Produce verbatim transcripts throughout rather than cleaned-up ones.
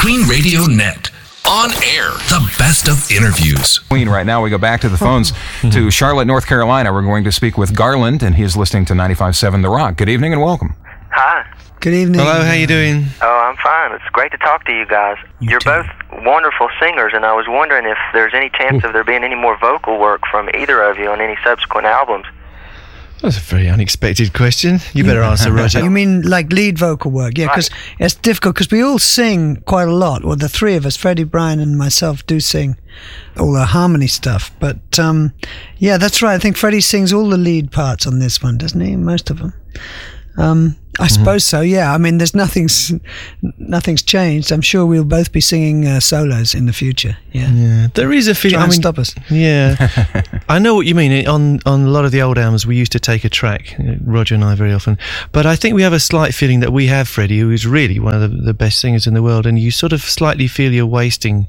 Queen Radio Net. On air, the best of interviews. Queen, right now we go back to the phones to Charlotte, North Carolina. We're going to speak with Garland, and he is listening to ninety-five point seven The Rock. Good evening and welcome. Hi. Good evening. Hello, how you doing? Oh, I'm fine. It's great to talk to you guys. You You're too. both wonderful singers, and I was wondering if there's any chance of there being any more vocal work from either of you on any subsequent albums. That's a very unexpected question. You better answer, Roger. You mean like lead vocal work? Yeah, because it's difficult because we all sing quite a lot. Well, the three of us, Freddie, Brian, and myself, do sing all the harmony stuff. But um, yeah, that's right. I think Freddie sings all the lead parts on this one, doesn't he? Most of them. Um, I mm-hmm. suppose so. Yeah. I mean, there's nothing's nothing's changed. I'm sure we'll both be singing uh, solos in the future. Yeah. Yeah. There is a feeling. Try I and mean, stop us. Yeah. I know what you mean. On on a lot of the old albums, we used to take a track, Roger and I, very often. But I think we have a slight feeling that we have Freddie, who is really one of the, the best singers in the world, and you sort of slightly feel you're wasting,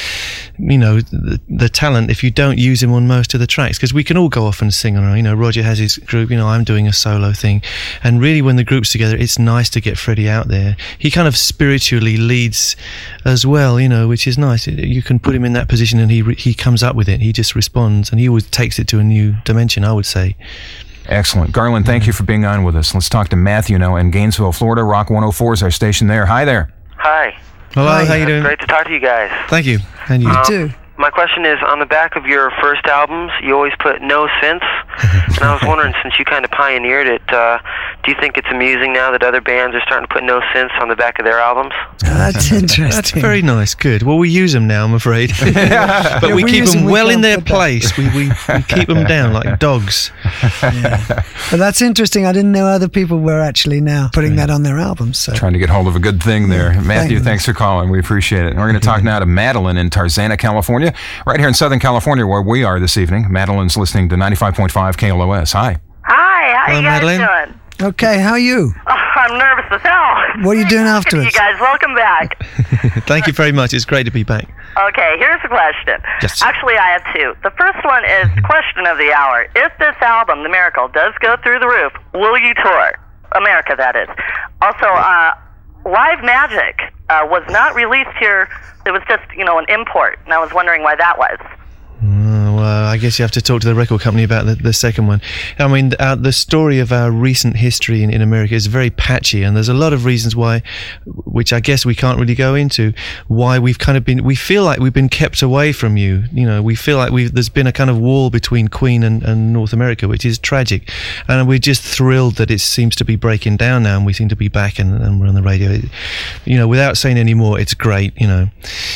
you know, the, the talent if you don't use him on most of the tracks, because we can all go off and sing on our, you know, Roger has his group, you know, I'm doing a solo thing, and really when the group's together, it's nice to get Freddie out there. He kind of spiritually leads as well, you know, which is nice. You can put him in that position and he he comes up with it. He just responds, and he always takes it to a new dimension, I would say. Excellent. Garland, thank you for being on with us. Let's talk to Matthew now in Gainesville, Florida. Rock one oh four is our station there. Hi there. Hi. Hello, Hi. how you doing? Great to talk to you guys. Thank you. And you Um, too. My question is, on the back of your first albums, you always put no sense, and I was wondering, since you kind of pioneered it, uh, do you think it's amusing now that other bands are starting to put no sense on the back of their albums? That's interesting. That's very nice. Good. Well, we use them now, I'm afraid. But Yeah, we we keep use them them, we well in can't their put that. place. We, we, we keep them down like dogs. Yeah. But that's interesting. I didn't know other people were actually now putting that on their albums. So. Trying to get hold of a good thing there. Yeah, Matthew, thank thanks for calling. We appreciate it. And we're going to talk now to Madeline in Tarzana, California. Right here in Southern California, where we are this evening. Madeline's listening to ninety-five point five K L O S. Hi. Hi, how Hello, you guys Madeline. doing? Okay, how are you? Oh, I'm nervous as hell. What are you doing afterwards? You guys, welcome back. Thank you very much. It's great to be back. Okay, here's the question. Yes. Actually, I have two. The first one is question of the hour. If this album, The Miracle, does go through the roof, will you tour? America, that is. Also, uh, Live Magic uh, was not released here. It was just, you know, an import, and I was wondering why that was. Oh, well, I guess you have to talk to the record company about the, the second one. I mean, uh, the story of our recent history in, in America is very patchy, and there's a lot of reasons why, which I guess we can't really go into, why we've kind of been, we feel like we've been kept away from you. You know, we feel like we've, there's been a kind of wall between Queen and, and North America, which is tragic. And we're just thrilled that it seems to be breaking down now, and we seem to be back and, and we're on the radio. It, you know, without saying any more, it's great, you know.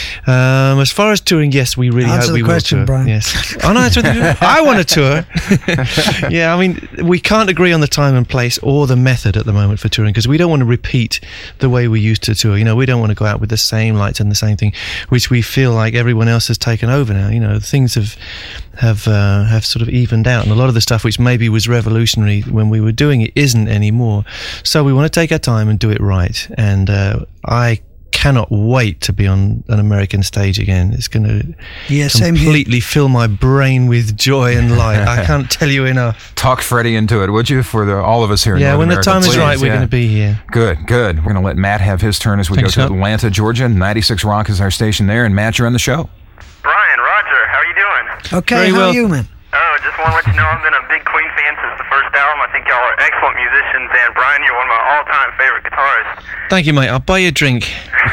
Um, as far as touring, yes, we really Answer hope the we question, will tour. Brian. Yes. Oh, no, it's what I want a tour. Yeah, I mean, we can't agree on the time and place or the method at the moment for touring, because we don't want to repeat the way we used to tour. You know, we don't want to go out with the same lights and the same thing, which we feel like everyone else has taken over now. You know, things have have uh, have sort of evened out, and a lot of the stuff which maybe was revolutionary when we were doing it isn't anymore. So we want to take our time and do it right. And uh, I cannot wait to be on an American stage again. It's going to Yeah, same here. completely fill my brain with joy and light. I can't tell you enough. Talk Freddie into it, would you, for the, all of us here in Yeah, North when America, the time is please? right, we're Yeah. going to be here. Good, good. We're going to let Matt have his turn as we Thanks, go to Matt. Atlanta, Georgia. ninety-six Rock is our station there, and Matt, you're on the show. Brian, Roger, how are you doing? Okay, Very how well. are you, man? Oh, just want to let you know I've been a big Queen fan since the first album. I think y'all are excellent musicians, and Brian, you're one of my all-time favorite guitarists. Thank you, mate. I'll buy you a drink.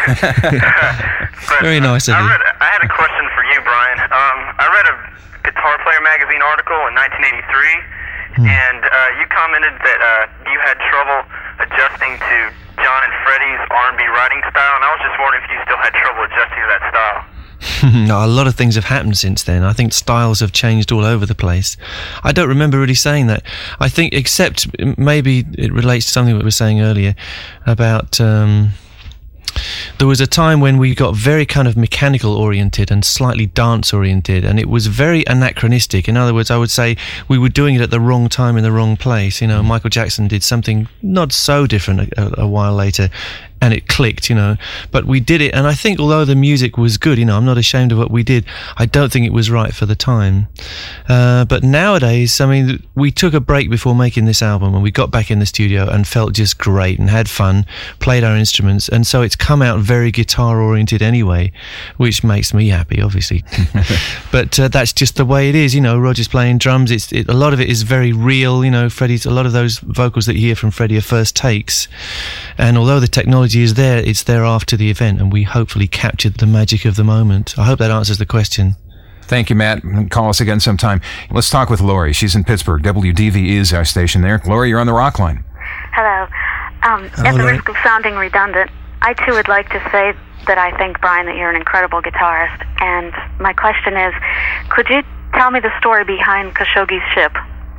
But, Very nice of I you. read, I had a question for you, Brian. Um, I read a Guitar Player magazine article in nineteen eighty-three, Hmm. and uh, you commented that uh, you had trouble adjusting to John and Freddie's R and B writing style, and I was just wondering if you still had trouble adjusting to that style. No, a lot of things have happened since then. I think styles have changed all over the place. I don't remember really saying that. I think, except maybe it relates to something that we were saying earlier about... Um, there was a time when we got very kind of mechanical oriented and slightly dance oriented, and it was very anachronistic. In other words, I would say we were doing it at the wrong time in the wrong place. You know, Michael Jackson did something not so different a, a, a while later, and it clicked, you know. But we did it, and I think although the music was good, you know, I'm not ashamed of what we did. I don't think it was right for the time. Uh, but nowadays, I mean, we took a break before making this album, and we got back in the studio and felt just great and had fun, played our instruments, and so it's come out very guitar-oriented anyway, which makes me happy, obviously. But uh, that's just the way it is, you know. Roger's playing drums. It's it, a lot of it is very real, you know. Freddie's a lot of those vocals that you hear from Freddie are first takes, and although the technology is there, it's there after the event, and we hopefully captured the magic of the moment. I hope that answers the question. Thank you, Matt. Call us again sometime. Let's talk with Lori. She's in Pittsburgh. W D V E is our station there. Lori, you're on the Rock Line. Hello. Um, Hello, at the Lori. risk of sounding redundant, I too would like to say that I think, Brian, that you're an incredible guitarist. And my question is, could you tell me the story behind Khashoggi's ship?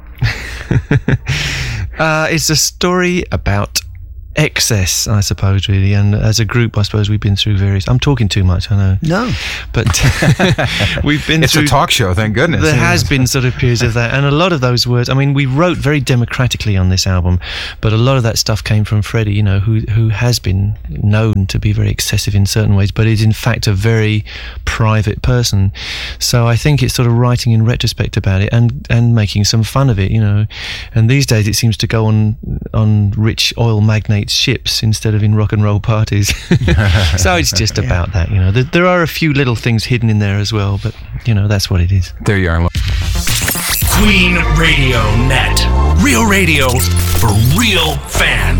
uh, it's a story about excess, I suppose, really, and as a group, I suppose we've been through various. I'm talking too much, I know. No, but we've been. It's through, a talk show, thank goodness. There has been sort of periods of that, and a lot of those words. I mean, we wrote very democratically on this album, but a lot of that stuff came from Freddie, you know, who who has been known to be very excessive in certain ways, but is in fact a very private person. So I think it's sort of writing in retrospect about it and and making some fun of it, you know. And these days, it seems to go on on rich oil magnates ships instead of in rock and roll parties. So it's just yeah. about that, you know. There, there are a few little things hidden in there as well, but you know, that's what it is. There you are. Queen Radio Net. Real radio for real fans.